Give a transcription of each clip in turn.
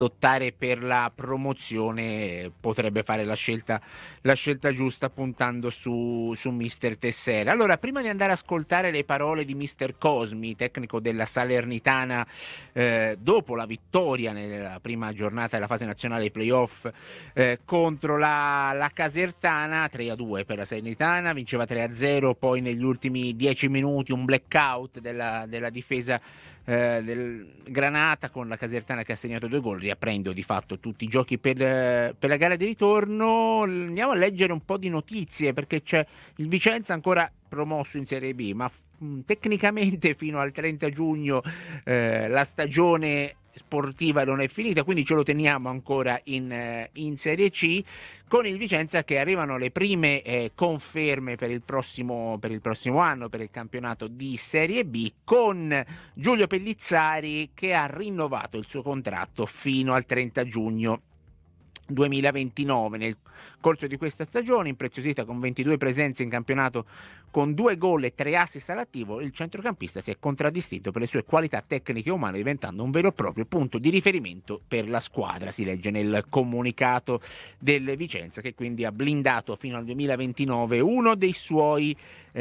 lottare per la promozione potrebbe fare la scelta giusta puntando su mister Tessera. Allora, prima di andare ad ascoltare le parole di mister Cosmi, tecnico della Salernitana, dopo la vittoria nella prima giornata della fase nazionale dei playoff contro la Casertana, 3-2 per la Salernitana, vinceva 3-0, poi negli ultimi 10 minuti un blackout della difesa del Granata, con la Casertana che ha segnato 2 gol, riaprendo di fatto tutti i giochi per la gara di ritorno. Andiamo a leggere un po' di notizie, perché c'è il Vicenza ancora promosso in Serie B, ma tecnicamente fino al 30 giugno la stagione sportiva non è finita, quindi ce lo teniamo ancora in Serie C, con il Vicenza che arrivano le prime conferme per il prossimo anno, per il campionato di Serie B, con Giulio Pellizzari che ha rinnovato il suo contratto fino al 30 giugno 2029. Nel corso di questa stagione, impreziosita con 22 presenze in campionato con 2 gol e 3 assist all'attivo, il centrocampista si è contraddistinto per le sue qualità tecniche e umane, diventando un vero e proprio punto di riferimento per la squadra, si legge nel comunicato del Vicenza, che quindi ha blindato fino al 2029 uno dei suoi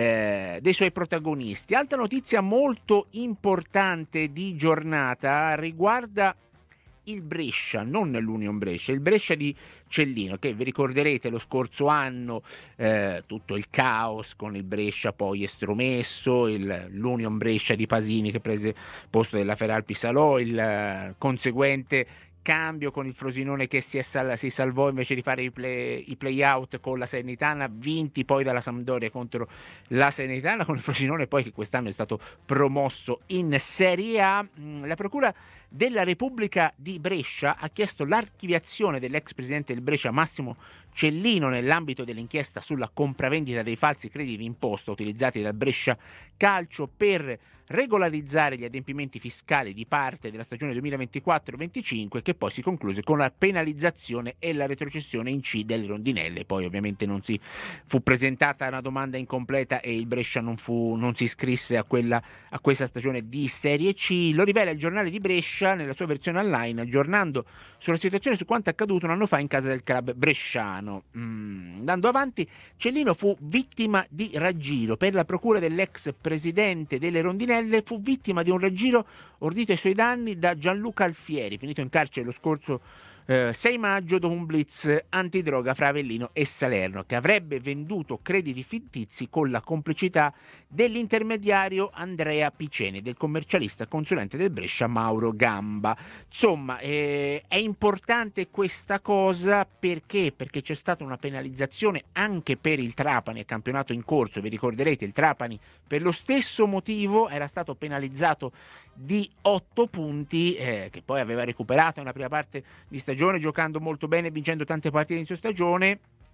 protagonisti. Altra notizia molto importante di giornata riguarda il Brescia, non l'Union Brescia, il Brescia di Cellino, che vi ricorderete lo scorso anno tutto il caos con il Brescia poi estromesso, l'Union Brescia di Pasini che prese posto della Feralpi Salò, il conseguente cambio con il Frosinone che si salvò invece di fare i play out con la Salernitana, vinti poi dalla Sampdoria contro la Salernitana, con il Frosinone poi che quest'anno è stato promosso in Serie A. La Procura della Repubblica di Brescia ha chiesto l'archiviazione dell'ex presidente del Brescia Massimo Cellino nell'ambito dell'inchiesta sulla compravendita dei falsi crediti d'imposta utilizzati dal Brescia Calcio per regolarizzare gli adempimenti fiscali di parte della stagione 2024-25, che poi si concluse con la penalizzazione e la retrocessione in C delle rondinelle. Poi ovviamente non si fu presentata una domanda incompleta e il Brescia non si iscrisse a questa stagione di Serie C. Lo rivela il giornale di Brescia nella sua versione online, aggiornando sulla situazione su quanto accaduto un anno fa in casa del club bresciano. Andando avanti, Cellino fu vittima di raggiro. Per la procura dell'ex presidente delle rondinelle fu vittima di un raggiro ordito ai suoi danni da Gianluca Alfieri, finito in carcere lo scorso 6 maggio dopo un blitz antidroga fra Avellino e Salerno, che avrebbe venduto crediti fittizi con la complicità dell'intermediario Andrea Piceni e del commercialista consulente del Brescia Mauro Gamba. Insomma, è importante questa cosa perché c'è stata una penalizzazione anche per il Trapani, campionato in corso. Vi ricorderete, il Trapani per lo stesso motivo era stato penalizzato di 8 punti, che poi aveva recuperato nella prima parte di stagione giocando molto bene e vincendo tante partite in sua stagione.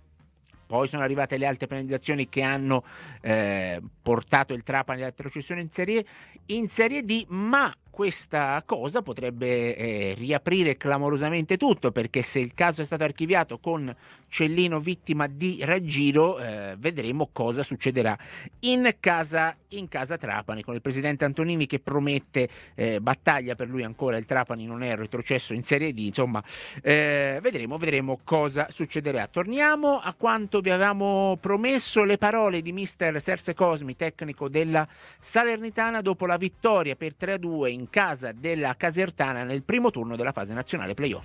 Poi sono arrivate le altre penalizzazioni che hanno portato il Trapani alla retrocessione in Serie D, ma questa cosa potrebbe riaprire clamorosamente tutto, perché se il caso è stato archiviato con Cellino vittima di raggiro, vedremo cosa succederà in casa Trapani, con il presidente Antonini che promette battaglia per lui ancora. Il Trapani non è retrocesso in Serie D, insomma vedremo cosa succederà. Torniamo a quanto vi avevamo promesso, le parole di mister Serse Cosmi, tecnico della Salernitana, dopo la vittoria per 3-2 in casa della Casertana nel primo turno della fase nazionale playoff.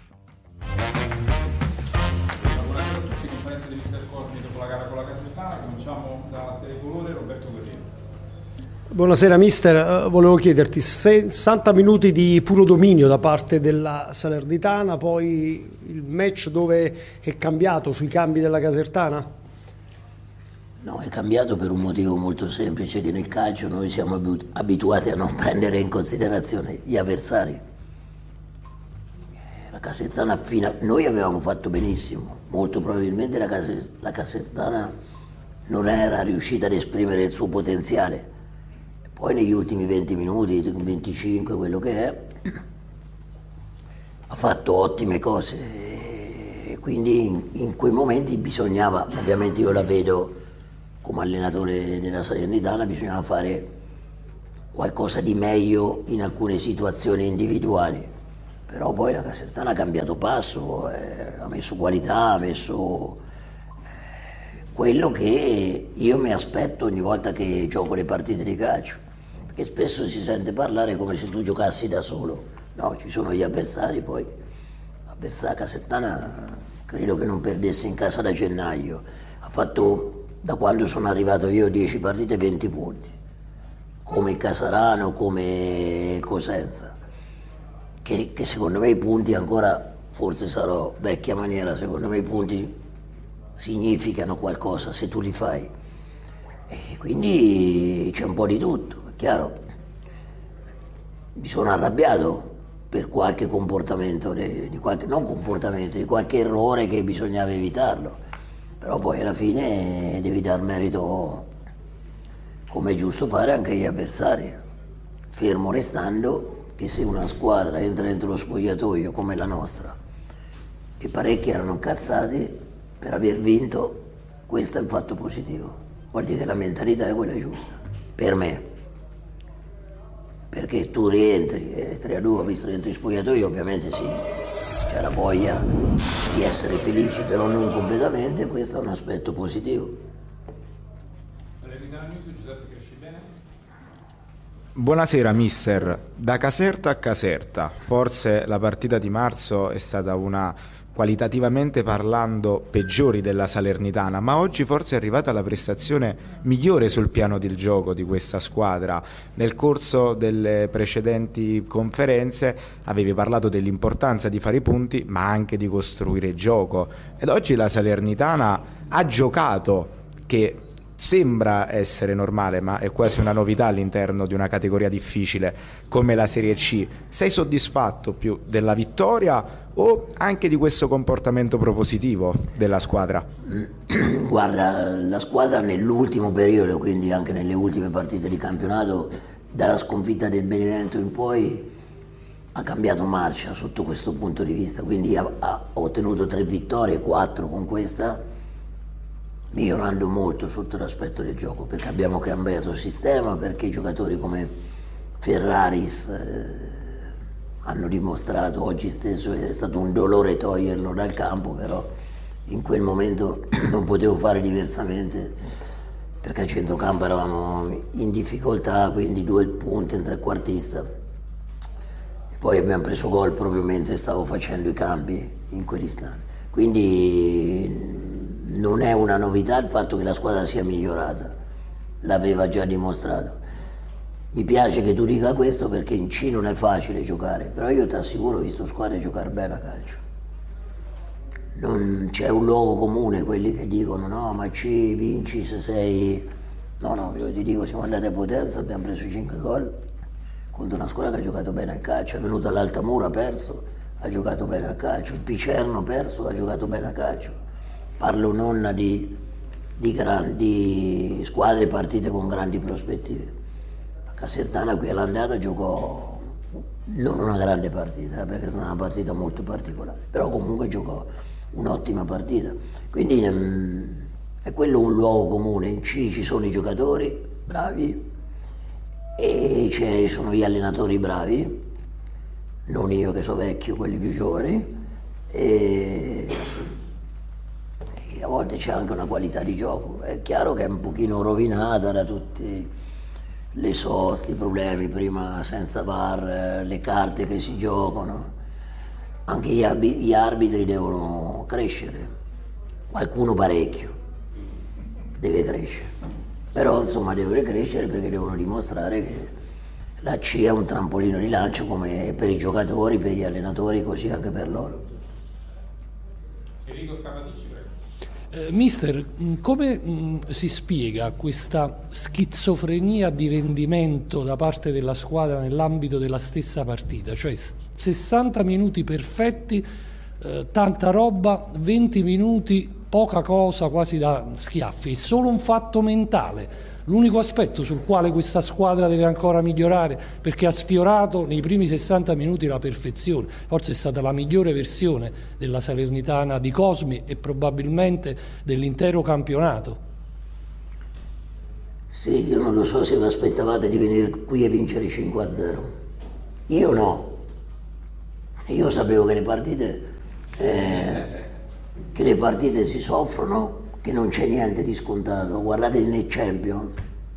Buonasera a tutti, conferenza di mister Cosmi dopo la gara con la Casertana. Cominciamo da Telecolore, Roberto Guerriero. Buonasera mister, volevo chiederti 60 minuti di puro dominio da parte della Salernitana, poi il match dove è cambiato sui cambi della Casertana? No, è cambiato per un motivo molto semplice, che nel calcio noi siamo abituati a non prendere in considerazione gli avversari. La Casertana noi avevamo fatto benissimo, molto probabilmente la Casertana non era riuscita ad esprimere il suo potenziale. Poi negli ultimi 20 minuti, 25, quello che è, ha fatto ottime cose. E quindi in quei momenti bisognava, ovviamente io la vedo come allenatore della Salernitana, bisognava fare qualcosa di meglio in alcune situazioni individuali. però poi la Casertana ha cambiato passo, ha messo qualità, ha messo quello che io mi aspetto ogni volta che gioco le partite di calcio, perché spesso si sente parlare come se tu giocassi da solo. No, ci sono gli avversari, poi l'avversario Casertana credo che non perdesse in casa da gennaio, ha fatto da quando sono arrivato io 10 partite 20 punti, come Casarano, come Cosenza, che secondo me i punti ancora, forse sarò vecchia maniera, secondo me i punti significano qualcosa se tu li fai, e quindi c'è un po' di tutto, è chiaro. Mi sono arrabbiato per qualche comportamento, di qualche errore che bisognava evitarlo, però poi alla fine devi dar merito, come è giusto fare, anche agli avversari, fermo restando che se una squadra entra dentro lo spogliatoio come la nostra e parecchi erano incazzati per aver vinto, questo è un fatto positivo, vuol dire che la mentalità è quella giusta, per me. Perché tu rientri e 3-2 ho visto dentro i spogliatoi, ovviamente sì, c'era voglia di essere felici, però non completamente, questo è un aspetto positivo. Buonasera mister, da Caserta a Caserta, forse la partita di marzo è stata una, qualitativamente parlando, peggiori della Salernitana, ma oggi forse è arrivata la prestazione migliore sul piano del gioco di questa squadra. Nel corso delle precedenti conferenze avevi parlato dell'importanza di fare i punti, ma anche di costruire gioco, ed oggi la Salernitana ha giocato, che sembra essere normale, ma è quasi una novità all'interno di una categoria difficile come la Serie C. Sei soddisfatto più della vittoria o anche di questo comportamento propositivo della squadra? Guarda, la squadra nell'ultimo periodo, quindi anche nelle ultime partite di campionato, dalla sconfitta del Benevento in poi ha cambiato marcia sotto questo punto di vista, quindi ha ottenuto 3 vittorie, 4 con questa, migliorando molto sotto l'aspetto del gioco, perché abbiamo cambiato sistema, perché i giocatori come Ferraris hanno dimostrato, oggi stesso è stato un dolore toglierlo dal campo, però in quel momento non potevo fare diversamente, perché a centrocampo eravamo in difficoltà, quindi 2 punti in trequartista, e poi abbiamo preso gol proprio mentre stavo facendo i cambi in quell'istante, quindi non è una novità il fatto che la squadra sia migliorata, l'aveva già dimostrato. Mi piace che tu dica questo perché in C non è facile giocare, però io ti assicuro, ho visto squadre giocare bene a calcio. Non c'è un luogo comune, quelli che dicono no, ma C vinci se sei... No, io ti dico, siamo andati a Potenza, abbiamo preso 5 gol contro una squadra che ha giocato bene a calcio, è venuto all'Altamura, ha perso, ha giocato bene a calcio, il Picerno ha perso, ha giocato bene a calcio. Parlo non di grandi squadre partite con grandi prospettive. La Casertana qui all'andata giocò non una grande partita, perché è stata una partita molto particolare, però comunque giocò un'ottima partita. Quindi è quello un luogo comune, in C ci sono i giocatori bravi e ci sono gli allenatori bravi, non io che sono vecchio, quelli più giovani, e a volte c'è anche una qualità di gioco. È chiaro che è un pochino rovinata da tutte le soste, i problemi prima senza VAR, le carte che si giocano. Anche gli arbitri devono crescere, qualcuno parecchio deve crescere, però insomma deve crescere perché devono dimostrare che la C è un trampolino di lancio come per i giocatori, per gli allenatori, così anche per loro. Enrico Scarlatici. Mister, come si spiega questa schizofrenia di rendimento da parte della squadra nell'ambito della stessa partita? Cioè 60 minuti perfetti, tanta roba, 20 minuti, poca cosa, quasi da schiaffi. È solo un fatto mentale. L'unico aspetto sul quale questa squadra deve ancora migliorare, perché ha sfiorato nei primi 60 minuti la perfezione, forse è stata la migliore versione della Salernitana di Cosmi e probabilmente dell'intero campionato. Sì, io non lo so se vi aspettavate di venire qui e vincere 5-0. Io no. Io sapevo che le partite si soffrono, che non c'è niente di scontato. Guardate il Net Champions,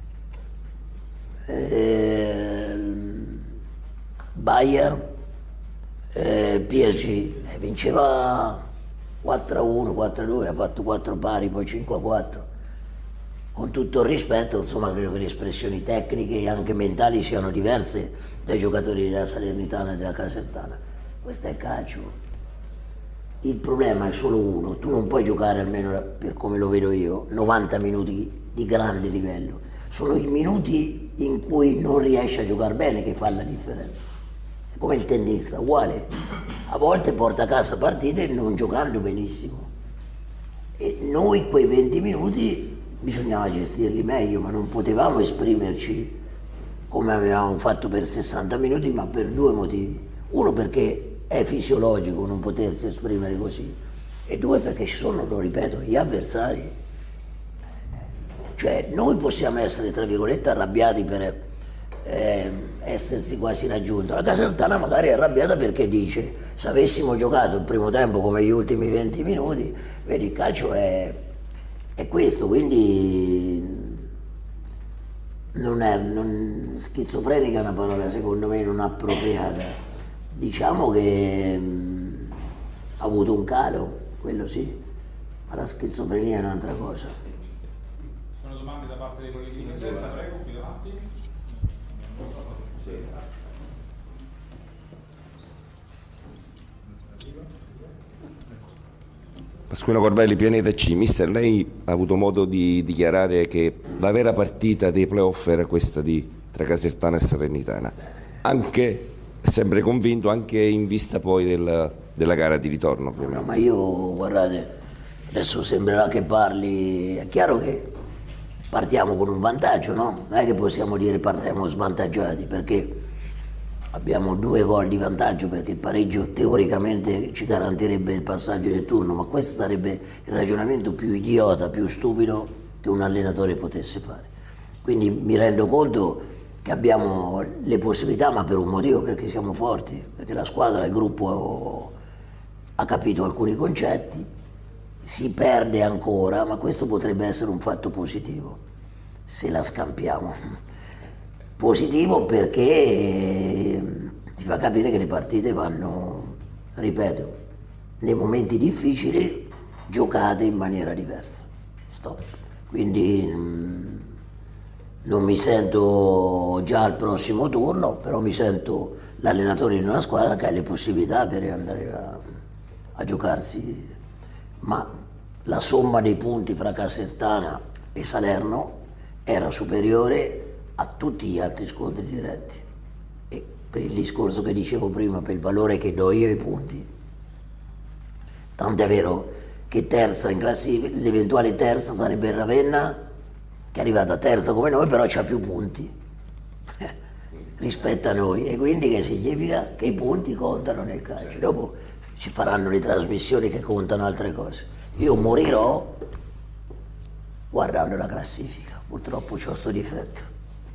Bayern, PSG, vinceva 4-1, 4-2, ha fatto 4 pari, poi 5-4. Con tutto il rispetto, insomma, credo che le espressioni tecniche e anche mentali siano diverse dai giocatori della Salernitana e della Casertana. Questo è calcio. Il problema è solo uno: tu non puoi giocare, almeno per come lo vedo io, 90 minuti di grande livello. Sono i minuti in cui non riesci a giocare bene che fa la differenza. È come il tennista, uguale. A volte porta a casa partite non giocando benissimo. E noi quei 20 minuti bisognava gestirli meglio, ma non potevamo esprimerci come avevamo fatto per 60 minuti, ma per 2 motivi. Uno, perché è fisiologico non potersi esprimere così, e 2, perché ci sono, lo ripeto, gli avversari. Cioè noi possiamo essere, tra virgolette, arrabbiati per essersi quasi raggiunto. La Casertana magari è arrabbiata perché dice: se avessimo giocato il primo tempo come gli ultimi 20 minuti, vedi, il calcio è questo. Quindi schizofrenica è una parola secondo me non appropriata. Diciamo che ha avuto un calo, quello sì, ma la schizofrenia è un'altra cosa. Sono domande da parte dei colleghi di Caserta, prego, qui davanti. Pasquino Corbelli, Pianeta C. Mister, lei ha avuto modo di dichiarare che la vera partita dei playoff era questa tra Casertana e Salernitana, anche sempre convinto, anche in vista poi della gara di ritorno, ovviamente. No, ma io, guardate, adesso sembrerà che parli, è chiaro che partiamo con un vantaggio, no? Non è che possiamo dire partiamo svantaggiati, perché abbiamo 2 gol di vantaggio, perché il pareggio teoricamente ci garantirebbe il passaggio del turno, ma questo sarebbe il ragionamento più idiota, più stupido che un allenatore potesse fare. Quindi mi rendo conto che abbiamo le possibilità, ma per un motivo: perché siamo forti, perché la squadra, il gruppo ha capito alcuni concetti. Si perde ancora, ma questo potrebbe essere un fatto positivo se la scampiamo. Positivo perché ti fa capire che le partite vanno, ripeto, nei momenti difficili giocate in maniera diversa. Stop. Quindi non mi sento già al prossimo turno, però mi sento l'allenatore di una squadra che ha le possibilità per andare a giocarsi. Ma la somma dei punti fra Casertana e Salerno era superiore a tutti gli altri scontri diretti, e per il discorso che dicevo prima, per il valore che do io ai punti, tant'è vero che terza in classifica, l'eventuale terza sarebbe il Ravenna, che è arrivata terza come noi, però c'ha più punti rispetto a noi, e quindi che significa che i punti contano nel calcio. Dopo ci faranno le trasmissioni che contano altre cose. Io morirò guardando la classifica, purtroppo c'ho sto difetto.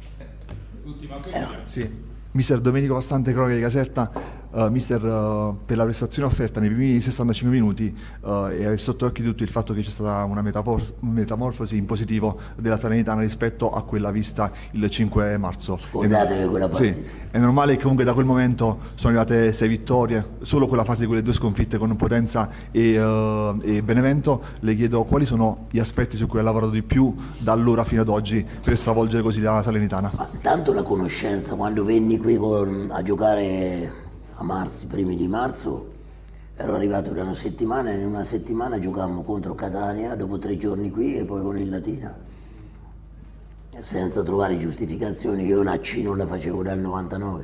Sì. Mister Domenico Vastante, Cronache di Caserta. Mister, per la prestazione offerta nei primi 65 minuti è sotto occhi di tutti il fatto che c'è stata una metamorfosi in positivo della Salernitana rispetto a quella vista il 5 marzo. Scordatevi quella partita. Sì, è normale che comunque da quel momento sono arrivate 6 vittorie, solo quella fase di quelle 2 sconfitte con Potenza e Benevento. Le chiedo quali sono gli aspetti su cui ha lavorato di più da allora fino ad oggi per stravolgere così la Salernitana. Ma tanto la conoscenza, quando venni qui a giocare a marzo, i primi di marzo, ero arrivato da una settimana, e in una settimana giocammo contro Catania, dopo 3 giorni qui, e poi con il Latina, senza trovare giustificazioni. Io la C non la facevo dal 99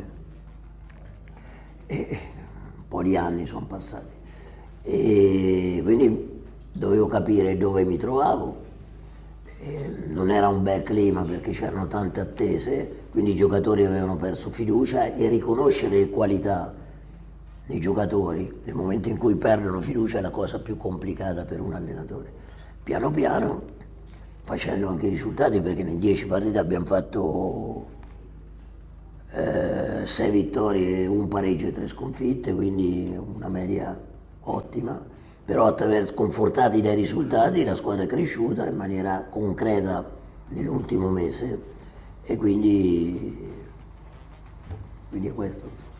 e un po' di anni sono passati, e quindi dovevo capire dove mi trovavo. Non era un bel clima perché c'erano tante attese, quindi i giocatori avevano perso fiducia, e riconoscere le qualità dei giocatori nel momento in cui perdono fiducia è la cosa più complicata per un allenatore. Piano piano, facendo anche i risultati, perché in 10 partite abbiamo fatto 6 vittorie, un pareggio e 3 sconfitte, quindi una media ottima, però confortati dai risultati la squadra è cresciuta in maniera concreta nell'ultimo mese e quindi è questo.